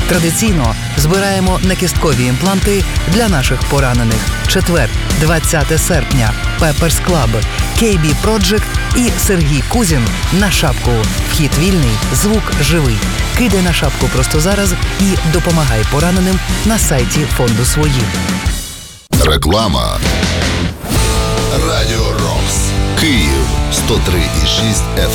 Традиційно збираємо некісткові імпланти для наших поранених. Четвер, 20 серпня. Pepper's Club, KB Project і Сергій Кузін на шапку. Вхід вільний, звук живий. Кидай на шапку просто зараз і допомагай пораненим на сайті фонду «Свої». Реклама. Радіо Рокс. Київ 103,6 FM.